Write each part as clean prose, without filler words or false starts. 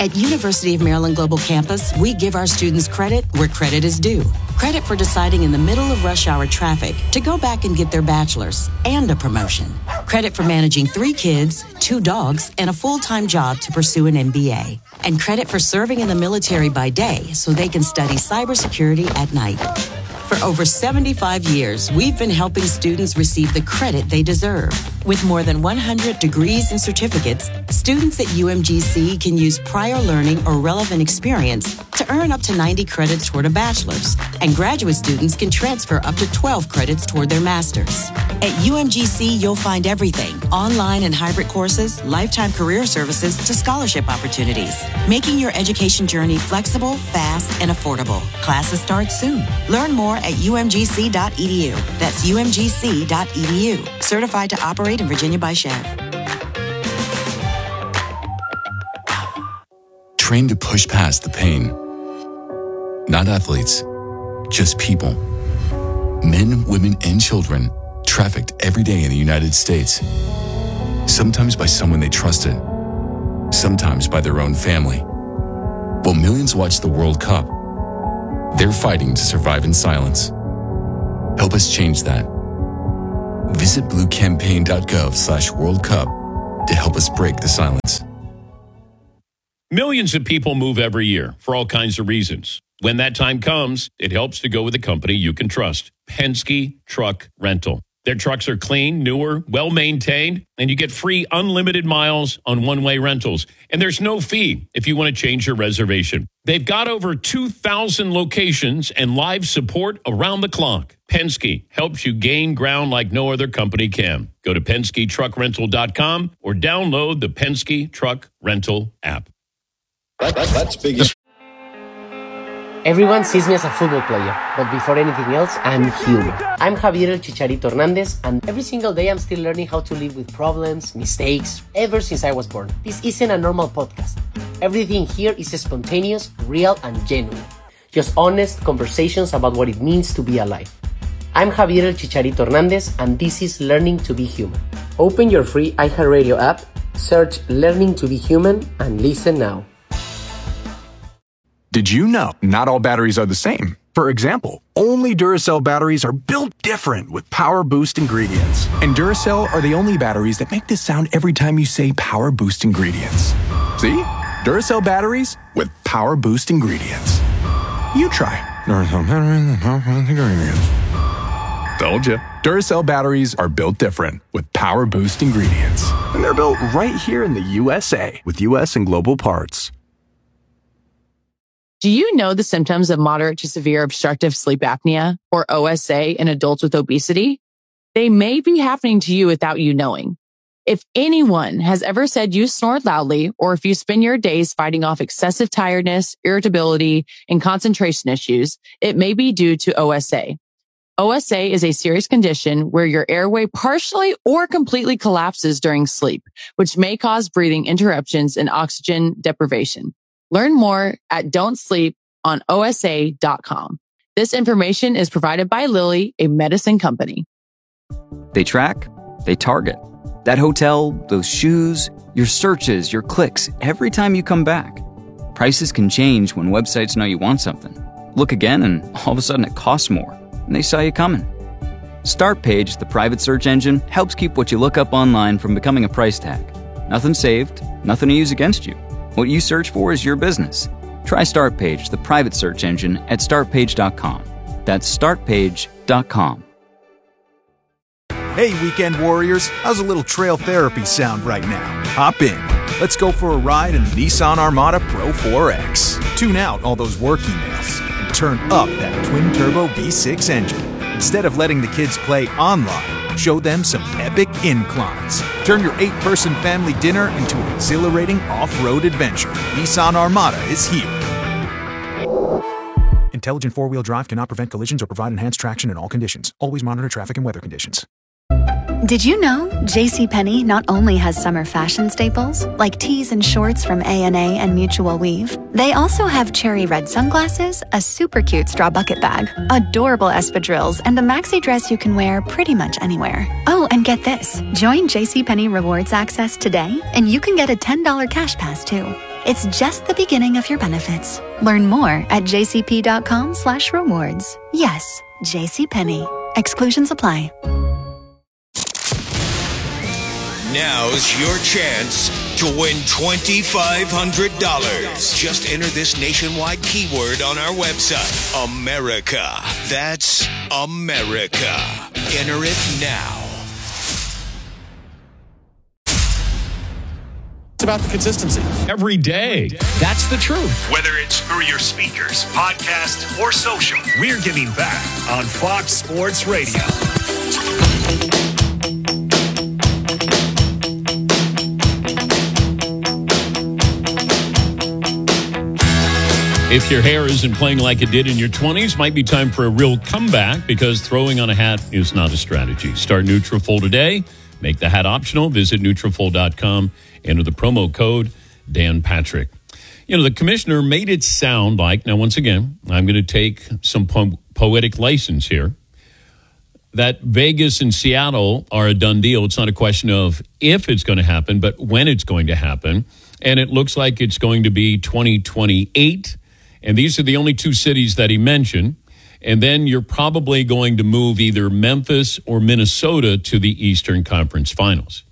At University of Maryland Global Campus, we give our students credit where credit is due. Credit for deciding in the middle of rush hour traffic to go back and get their bachelor's and a promotion. Credit for managing 3 kids, 2 dogs, and a full-time job to pursue an MBA. And credit for serving in the military by day so they can study cybersecurity at night. For over 75 years, we've been helping students receive the credit they deserve. With more than 100 degrees and certificates, students at UMGC can use prior learning or relevant experience to earn up to 90 credits toward a bachelor's, and graduate students can transfer up to 12 credits toward their master's. At UMGC, you'll find everything: online and hybrid courses, lifetime career services to scholarship opportunities, making your education journey flexible, fast, and affordable. Classes start soon. Learn more at umgc.edu. That's umgc.edu. Certified to operate in Virginia by Chev. Trained to push past the pain. Not athletes, just people. Men, women, and children trafficked every day in the United States. Sometimes by someone they trusted, sometimes by their own family. While millions watch the World Cup, they're fighting to survive in silence. Help us change that. Visit bluecampaign.gov/World Cup to help us break the silence. Millions of people move every year for all kinds of reasons. When that time comes, it helps to go with a company you can trust. Penske Truck Rental. Their trucks are clean, newer, well-maintained, and you get free unlimited miles on one-way rentals. And there's no fee if you want to change your reservation. They've got over 2,000 locations and live support around the clock. Penske helps you gain ground like no other company can. Go to PenskeTruckRental.com or download the Penske Truck Rental app. That's big. Everyone sees me as a football player, but before anything else, I'm human. I'm Javier El Chicharito Hernandez, and every single day I'm still learning how to live with problems, mistakes, ever since I was born. This isn't a normal podcast. Everything here is spontaneous, real, and genuine. Just honest conversations about what it means to be alive. I'm Javier El Chicharito Hernandez, and this is Learning to be Human. Open your free iHeartRadio app, search Learning to be Human, and listen now. Did you know not all batteries are the same? For example, only Duracell batteries are built different with Power Boost ingredients. And Duracell are the only batteries that make this sound every time you say Power Boost ingredients. See? Duracell batteries with Power Boost ingredients. You try. Duracell batteries with Power Boost ingredients. Told you. Duracell batteries are built different with Power Boost ingredients. And they're built right here in the USA with US and global parts. Do you know the symptoms of moderate to severe obstructive sleep apnea, or OSA, in adults with obesity? They may be happening to you without you knowing. If anyone has ever said you snore loudly, or if you spend your days fighting off excessive tiredness, irritability, and concentration issues, it may be due to OSA. OSA is a serious condition where your airway partially or completely collapses during sleep, which may cause breathing interruptions and oxygen deprivation. Learn more at don'tsleeponosa.com. This information is provided by Lilly, a medicine company. They track, they target. That hotel, those shoes, your searches, your clicks, every time you come back. Prices can change when websites know you want something. Look again and all of a sudden it costs more, and they saw you coming. Startpage, the private search engine, helps keep what you look up online from becoming a price tag. Nothing saved, nothing to use against you. What you search for is your business. Try Startpage, the private search engine, at startpage.com. That's startpage.com. Hey, weekend warriors, how's a little trail therapy sound right now? Hop in. Let's go for a ride in the Nissan Armada Pro 4X. Tune out all those work emails and turn up that twin-turbo V6 engine. Instead of letting the kids play online, show them some epic inclines. Turn your 8-person family dinner into an exhilarating off-road adventure. Nissan Armada is here. Intelligent four-wheel drive cannot prevent collisions or provide enhanced traction in all conditions. Always monitor traffic and weather conditions. Did you know JCPenney not only has summer fashion staples, like tees and shorts from A&A and Mutual Weave, they also have cherry red sunglasses, a super cute straw bucket bag, adorable espadrilles, and a maxi dress you can wear pretty much anywhere. Oh, and get this. Join JCPenney Rewards Access today, and you can get a $10 cash pass, too. It's just the beginning of your benefits. Learn more at jcp.com/rewards. Yes, JCPenney. Exclusions apply. Now's your chance to win $2,500. Just enter this nationwide keyword on our website, America. That's America. Enter it now. It's about the consistency. Every day. That's the truth. Whether it's through your speakers, podcast, or social, we're giving back on Fox Sports Radio. If your hair isn't playing like it did in your 20s, might be time for a real comeback because throwing on a hat is not a strategy. Start Nutrafol today. Make the hat optional. Visit Nutrafol.com. Enter the promo code Dan Patrick. You know, the commissioner made it sound like, now once again, I'm going to take some poetic license here, that Vegas and Seattle are a done deal. It's not a question of if it's going to happen, but when it's going to happen. And it looks like it's going to be 2028. And these are the only two cities that he mentioned. And then you're probably going to move either Memphis or Minnesota to the Eastern Conference Finals.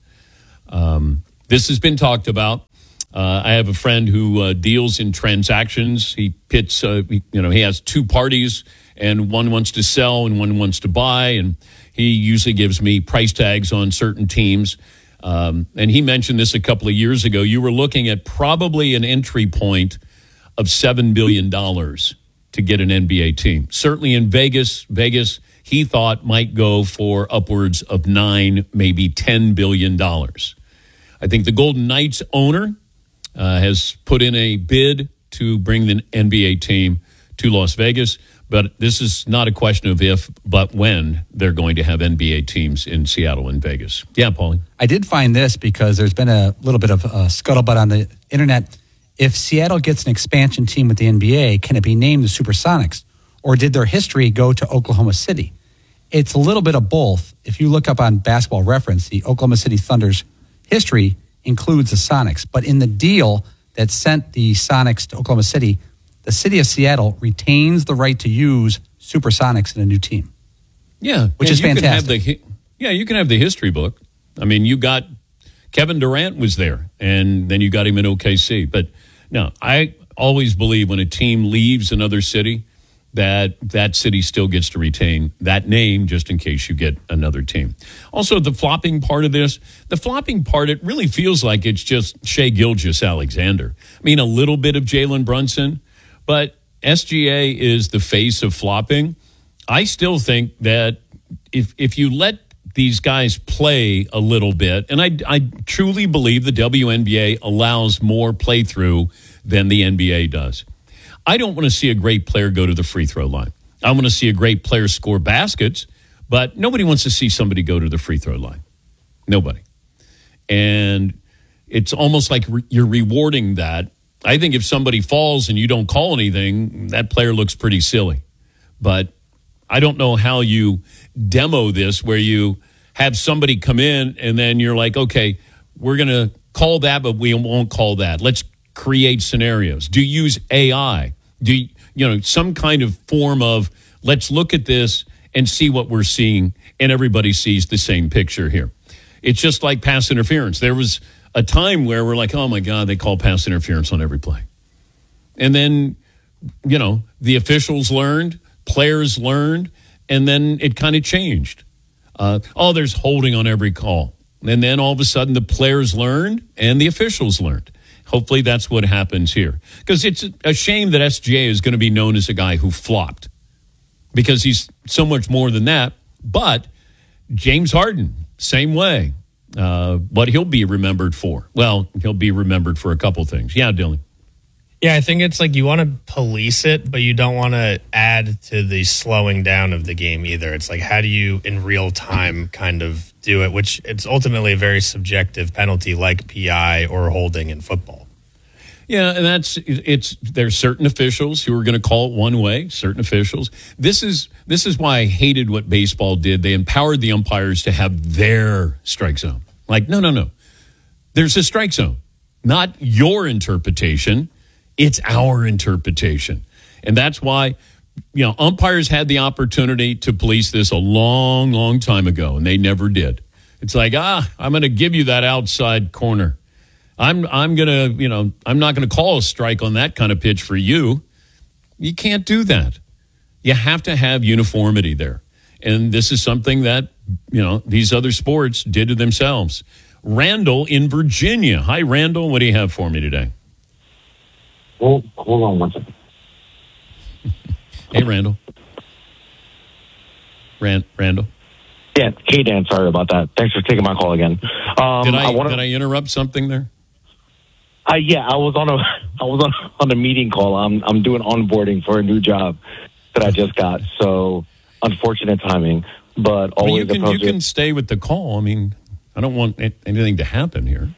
This has been talked about. I have a friend who deals in transactions. He pits, he has two parties, and one wants to sell and one wants to buy. And he usually gives me price tags on certain teams. And he mentioned this a couple of years ago. You were looking at probably an entry point of $7 billion to get an NBA team. Certainly in Vegas, he thought might go for upwards of $9, maybe $10 billion. I think the Golden Knights owner has put in a bid to bring the NBA team to Las Vegas. But this is not a question of if, but when they're going to have NBA teams in Seattle and Vegas. Yeah, Paulie. I did find this because there's been a little bit of scuttlebutt on the internet. If Seattle gets an expansion team with the NBA, can it be named the Supersonics? Or did their history go to Oklahoma City? It's a little bit of both. If you look up on Basketball Reference, the Oklahoma City Thunder's history includes the Sonics. But in the deal that sent the Sonics to Oklahoma City, the city of Seattle retains the right to use Supersonics in a new team. Yeah. Which is fantastic. You can have the history book. I mean, you got Kevin Durant was there, and then you got him in OKC. But no, I always believe when a team leaves another city, that city still gets to retain that name just in case you get another team. Also, the flopping part of this, it really feels like it's just Shai Gilgeous-Alexander. I mean, a little bit of Jalen Brunson, but SGA is the face of flopping. I still think that if you let these guys play a little bit, and I truly believe the WNBA allows more playthrough than the NBA does. I don't want to see a great player go to the free throw line. I want to see a great player score baskets, but nobody wants to see somebody go to the free throw line. Nobody. And it's almost like you're rewarding that. I think if somebody falls and you don't call anything, that player looks pretty silly. But I don't know how you demo this where you have somebody come in and then you're like, okay, we're going to call that, but we won't call that. Let's create scenarios. Do you use AI? Do some kind of form of let's look at this and see what we're seeing, and everybody sees the same picture here. It's just like pass interference. There was a time where we're like, oh my God, they call pass interference on every play. And then, the officials learned, players learned, and then it kind of changed. There's holding on every call. And then all of a sudden the players learned and the officials learned. Hopefully that's what happens here. Because it's a shame that SGA is going to be known as a guy who flopped. Because he's so much more than that. But James Harden, same way. What he'll be remembered for. Well, he'll be remembered for a couple things. Yeah, Dylan. Yeah, I think it's like you want to police it, but you don't want to add to the slowing down of the game either. It's like, how do you in real time kind of do it, which it's ultimately a very subjective penalty like PI or holding in football. Yeah, and there's certain officials who are going to call it one way, certain officials. This is why I hated what baseball did. They empowered the umpires to have their strike zone. Like, no. There's a strike zone. not your interpretation. It's our interpretation. And that's why, umpires had the opportunity to police this a long, long time ago, and they never did. It's like, I'm going to give you that outside corner. I'm going to, I'm not going to call a strike on that kind of pitch for you. You can't do that. You have to have uniformity there. And this is something that, these other sports did to themselves. Randall in Virginia. Hi, Randall. What do you have for me today? Well, hold on one second. Hey, Randall. Randall. Yeah. Hey, Dan. Sorry about that. Thanks for taking my call again. Did I interrupt something there? Yeah, I was on a meeting call. I'm doing onboarding for a new job that I just got. So unfortunate timing, but always you can stay with the call. I mean, I don't want anything to happen here.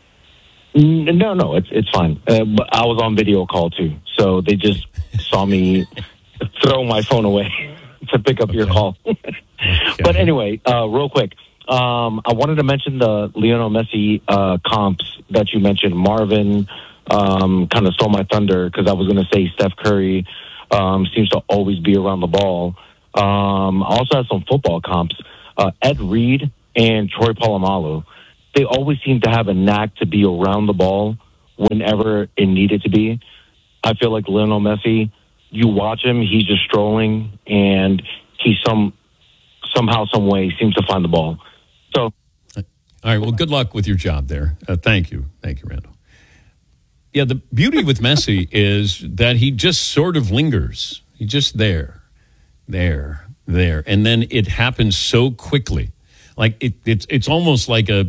No, it's fine. But I was on video call too, so they just saw me throw my phone away to pick up your call. But anyway, real quick, I wanted to mention the Lionel Messi comps that you mentioned. Marvin kind of stole my thunder because I was going to say Steph Curry seems to always be around the ball. I also have some football comps. Ed Reed and Troy Polamalu. They always seem to have a knack to be around the ball whenever it needed to be. I feel like Lionel Messi, you watch him, he's just strolling, and he somehow, some way seems to find the ball. So, all right. Well, good luck with your job there. Thank you, Randall. Yeah, the beauty with Messi is that he just sort of lingers. He's just there, and then it happens so quickly. Like it's almost like a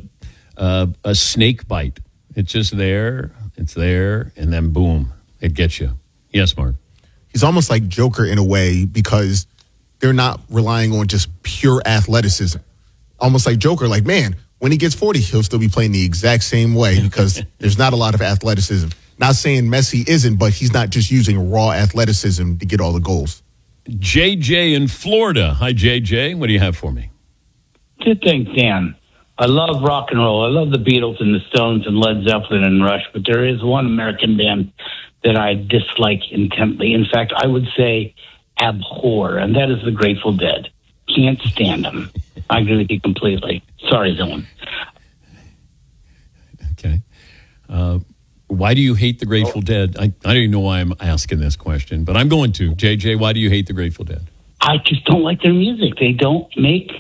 snake bite. It's just there, and then boom, it gets you. Yes, Mark. He's almost like Joker in a way because they're not relying on just pure athleticism. Almost like Joker, like, man, when he gets 40, he'll still be playing the exact same way because there's not a lot of athleticism. Not saying Messi isn't, but he's not just using raw athleticism to get all the goals. JJ in Florida. Hi, JJ. What do you have for me? Two things, Dan. I love rock and roll. I love the Beatles and the Stones and Led Zeppelin and Rush, but there is one American band that I dislike intently. In fact, I would say abhor, and that is the Grateful Dead. Can't stand them. I agree with you completely. Sorry, Dylan. Okay. Why do you hate the Grateful Dead? I don't even know why I'm asking this question, but I'm going to. JJ, why do you hate the Grateful Dead? I just don't like their music. They don't make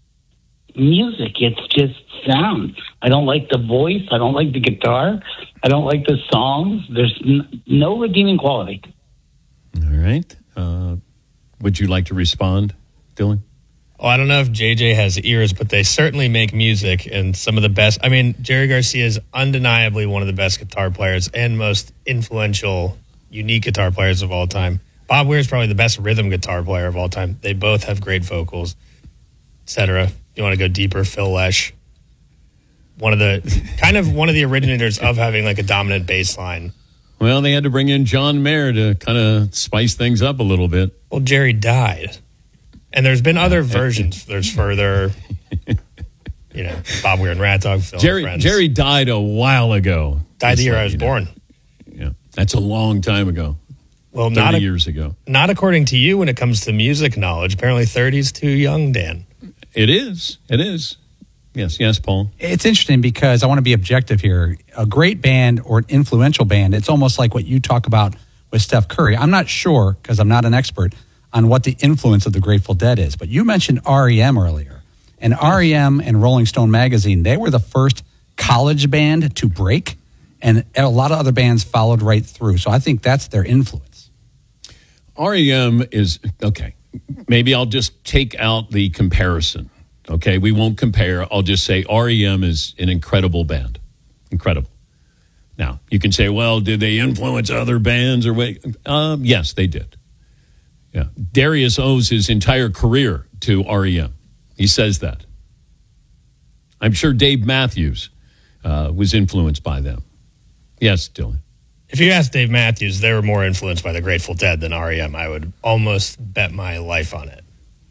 music. It's just sound. I don't like the voice. I don't like the guitar. I don't like the songs. There's no redeeming quality. All right. Would you like to respond, Dylan? Oh, I don't know if JJ has ears, but they certainly make music, and some of the best. I mean, Jerry Garcia is undeniably one of the best guitar players and most influential, unique guitar players of all time. Bob Weir is probably the best rhythm guitar player of all time. They both have great vocals, etc. You want to go deeper, Phil Lesh, one of the originators of having like a dominant bass line. Well, they had to bring in John Mayer to kind of spice things up a little bit. Well, Jerry died. And there's been other versions. There's further, Bob Weir and Rat Dog, Phil and Friends. Jerry died a while ago. Died the year I was born. Yeah, that's a long time ago. Well, 30 years ago. Not according to you when it comes to music knowledge. Apparently 30 is too young, Dan. It is. Yes, Paul. It's interesting because I want to be objective here. A great band or an influential band, it's almost like what you talk about with Steph Curry. I'm not sure, because I'm not an expert, on what the influence of the Grateful Dead is. But you mentioned REM earlier. And REM and Rolling Stone magazine, they were the first college band to break. And a lot of other bands followed right through. So I think that's their influence. REM is, okay, maybe I'll just take out the comparison. Okay, we won't compare. I'll just say REM is an incredible band. Incredible. Now, you can say, well, did they influence other bands or what? Yes, they did. Yeah. Darius owes his entire career to REM. He says that. I'm sure Dave Matthews was influenced by them. Yes, Dylan. If you ask Dave Matthews, they were more influenced by the Grateful Dead than REM. I would almost bet my life on it.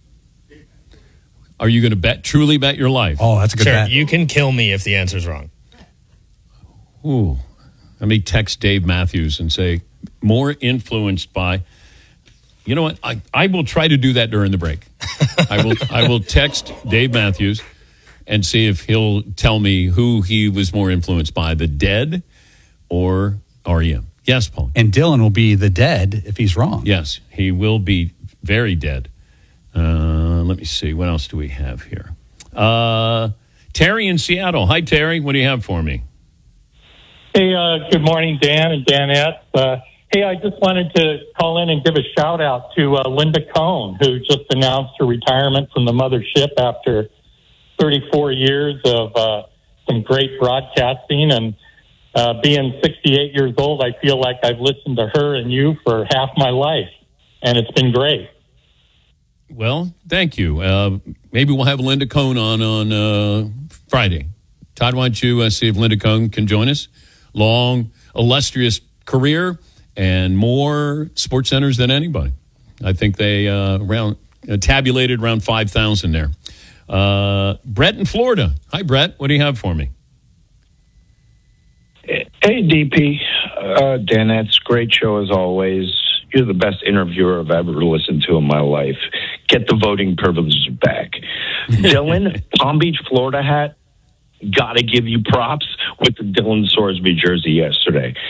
Are you going to truly bet your life? Oh, that's a good bet. You can kill me if the answer's wrong. Ooh. Let me text Dave Matthews and say, more influenced by. You know what? I will try to do that during the break. I will text Dave Matthews and see if he'll tell me who he was more influenced by, the Dead or REM. Yes, Paul. And Dylan will be the Dead if he's wrong. Yes, he will be very dead. Let me see. What else do we have here? Terry in Seattle. Hi, Terry. What do you have for me? Hey, good morning, Dan and Danette. Hey, I just wanted to call in and give a shout out to Linda Cohn, who just announced her retirement from the mothership after 34 years of some great broadcasting. And being 68 years old, I feel like I've listened to her and you for half my life, and it's been great. Well, thank you. Maybe we'll have Linda Cohn on Friday. Todd, why don't you see if Linda Cohn can join us? Long, illustrious career and more sports centers than anybody. I think they tabulated around 5,000 there. Brett in Florida. Hi, Brett. What do you have for me? Hey, DP. Danette's great show as always. You're the best interviewer I've ever listened to in my life. Get the voting privileges back. Dylan, Palm Beach, Florida hat. Got to give you props with the Dylan Sorsby jersey yesterday.